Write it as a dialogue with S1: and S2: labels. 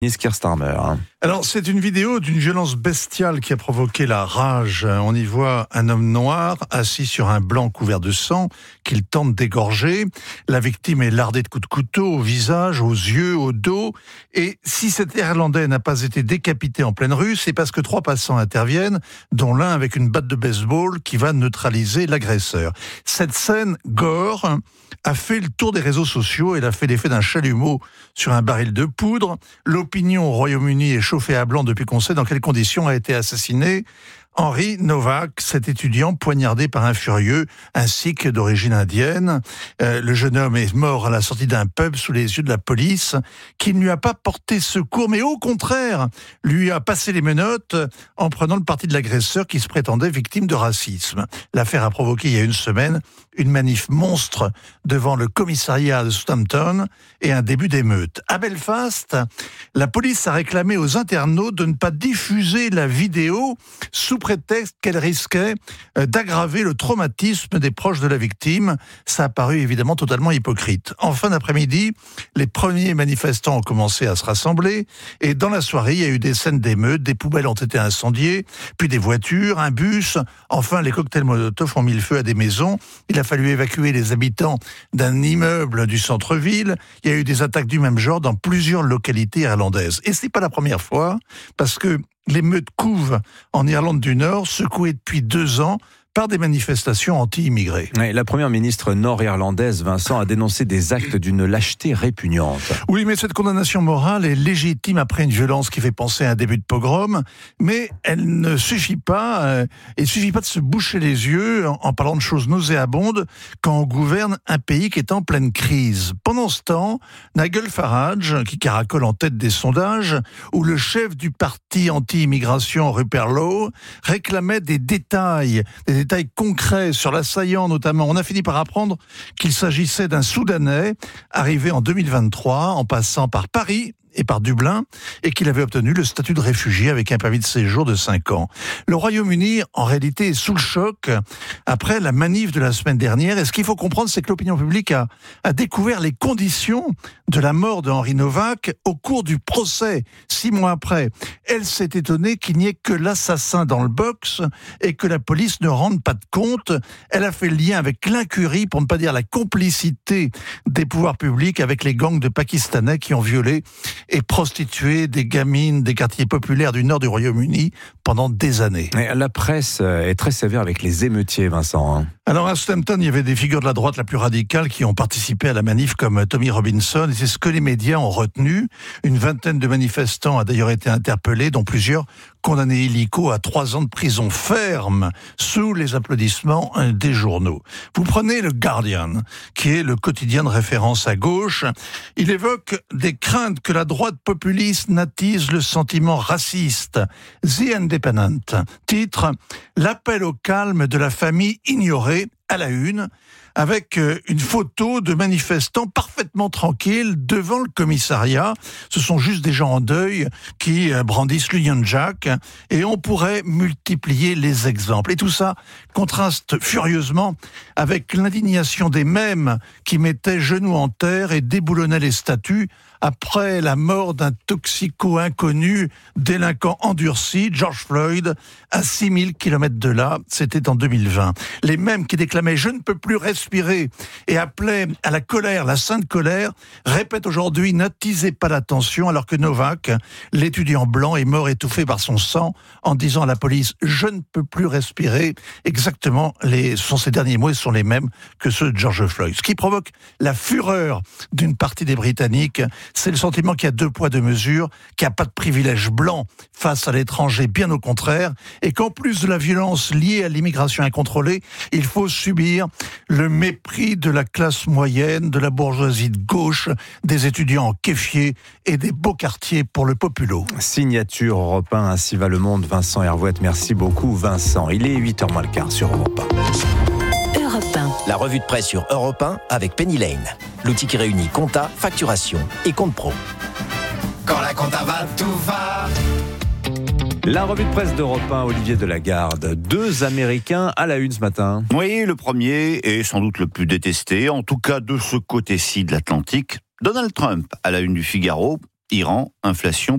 S1: Keir Starmer.
S2: Alors, c'est une vidéo d'une violence bestiale qui a provoqué la rage. On y voit un homme noir assis sur un blanc couvert de sang qu'il tente d'égorger. La victime est lardée de coups de couteau au visage, aux yeux, au dos. Et si cet Irlandais n'a pas été décapité en pleine rue, c'est parce que 3 passants interviennent, dont l'un avec une batte de baseball qui va neutraliser l'agresseur. Cette scène gore a fait le tour des réseaux sociaux. Elle a fait l'effet d'un chalumeau sur un baril de poudre. L'opinion au Royaume-Uni est chauffée à blanc depuis qu'on sait dans quelles conditions a été assassiné Henry Novak, cet étudiant poignardé par un furieux, un sikh d'origine indienne. Le jeune homme est mort à la sortie d'un pub sous les yeux de la police, qui ne lui a pas porté secours, mais au contraire, lui a passé les menottes en prenant le parti de l'agresseur qui se prétendait victime de racisme. L'affaire a provoqué il y a une semaine une manif monstre devant le commissariat de Southampton et un début d'émeute. À Belfast, la police a réclamé aux internautes de ne pas diffuser la vidéo sous prétexte qu'elle risquait d'aggraver le traumatisme des proches de la victime. Ça a paru évidemment totalement hypocrite. En fin d'après-midi, les premiers manifestants ont commencé à se rassembler et dans la soirée, il y a eu des scènes d'émeute, des poubelles ont été incendiées, puis des voitures, un bus. Enfin, les cocktails Molotov ont mis le feu à des maisons. Il a fallu évacuer les habitants d'un immeuble du centre-ville. Il y a eu des attaques du même genre dans plusieurs localités irlandaises. Et c'est pas la première fois, parce que l'émeute couve en Irlande du Nord, secouée depuis 2 ans par des manifestations anti-immigrés.
S1: Oui, la première ministre nord-irlandaise, Vincent, a dénoncé des actes d'une lâcheté répugnante.
S2: Oui, mais cette condamnation morale est légitime après une violence qui fait penser à un début de pogrom, mais elle ne suffit pas. Il ne suffit pas de se boucher les yeux en parlant de choses nauséabondes quand on gouverne un pays qui est en pleine crise. Pendant ce temps, Nigel Farage, qui caracole en tête des sondages, ou le chef du parti anti-immigration Rupert Lowe, réclamait des détails concrets sur l'assaillant notamment. On a fini par apprendre qu'il s'agissait d'un Soudanais arrivé en 2023 en passant par Paris et par Dublin, et qu'il avait obtenu le statut de réfugié avec un permis de séjour de 5 ans. Le Royaume-Uni, en réalité, est sous le choc après la manif de la semaine dernière. Et ce qu'il faut comprendre, c'est que l'opinion publique a découvert les conditions de la mort de Henry Novak au cours du procès, 6 mois après. Elle s'est étonnée qu'il n'y ait que l'assassin dans le box et que la police ne rende pas de compte. Elle a fait le lien avec l'incurie, pour ne pas dire la complicité des pouvoirs publics avec les gangs de Pakistanais qui ont violé et prostituer des gamines des quartiers populaires du nord du Royaume-Uni pendant des années.
S1: La presse est très sévère avec les émeutiers, Vincent.
S2: Alors à Southampton, il y avait des figures de la droite la plus radicale qui ont participé à la manif comme Tommy Robinson, et c'est ce que les médias ont retenu. Une vingtaine de manifestants a d'ailleurs été interpellés, dont plusieurs condamnés illico à 3 ans de prison ferme sous les applaudissements des journaux. Vous prenez le Guardian, qui est le quotidien de référence à gauche. Il évoque des craintes que la droite populiste n'attise le sentiment raciste. The Independent, titre « L'appel au calme de la famille ignorée » à la une, avec une photo de manifestants parfaitement tranquilles devant le commissariat. Ce sont juste des gens en deuil qui brandissent l'Union Jack, et on pourrait multiplier les exemples. Et tout ça contraste furieusement avec l'indignation des mêmes qui mettaient genoux en terre et déboulonnaient les statues après la mort d'un toxico inconnu, délinquant endurci, George Floyd, à 6000 km de là. C'était en 2020. Les mêmes qui déclamaient « Je ne peux plus respirer » et appelaient à la colère, la sainte colère, répètent aujourd'hui « N'attisez pas l'attention » alors que Novak, l'étudiant blanc, est mort étouffé par son sang en disant à la police « Je ne peux plus respirer ». Exactement, sont ces derniers mots, et sont les mêmes que ceux de George Floyd. Ce qui provoque la fureur d'une partie des Britanniques, c'est le sentiment qu'il y a 2 poids 2 mesures, qu'il n'y a pas de privilège blanc face à l'étranger, bien au contraire, et qu'en plus de la violence liée à l'immigration incontrôlée, il faut subir le mépris de la classe moyenne, de la bourgeoisie de gauche, des étudiants en kéfier et des beaux quartiers pour le populo.
S1: Signature Europe 1, ainsi va le monde. Vincent Hervouette, merci beaucoup Vincent. Il est 8h moins le quart sur Europe 1.
S3: Europe 1. La revue de presse sur Europe 1 avec Penny Lane. L'outil qui réunit compta, facturation et compte pro.
S4: Quand la compta va, tout va.
S1: La revue de presse d'Europe 1, Olivier Delagarde. 2 Américains à la une ce matin.
S5: Oui, le premier est sans doute le plus détesté, en tout cas de ce côté-ci de l'Atlantique. Donald Trump à la une du Figaro. Iran, inflation